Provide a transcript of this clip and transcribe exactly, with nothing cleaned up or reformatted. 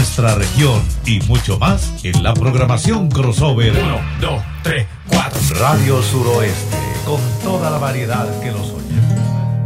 nuestra región y mucho más en la programación crossover. Uno, dos, tres, cuatro. Radio Suroeste, con toda la variedad que los oyentes